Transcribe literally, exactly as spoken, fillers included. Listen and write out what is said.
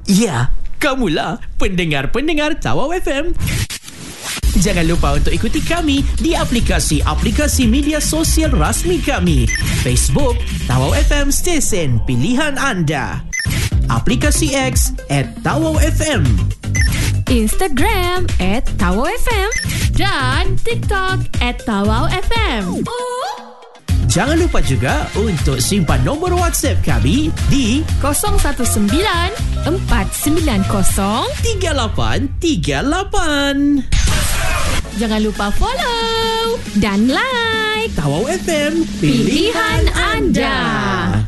Ya, kamulah pendengar-pendengar Tawau F M. Jangan lupa untuk ikuti kami di aplikasi-aplikasi media sosial rasmi kami. Facebook, Tawau F M Stesen Pilihan Anda. Aplikasi X at Tawau F M. Instagram at Tawau F M. Dan TikTok at Tawau F M. Jangan lupa juga untuk simpan nombor WhatsApp kami di kosong satu sembilan empat sembilan kosong tiga lapan tiga lapan. Jangan lupa follow dan like Tawau F M, pilihan anda.